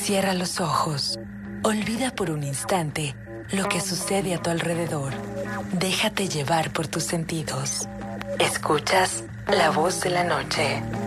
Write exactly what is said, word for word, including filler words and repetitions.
Cierra los ojos. Olvida por un instante lo que sucede a tu alrededor. Déjate llevar por tus sentidos. Escuchas la voz de la noche.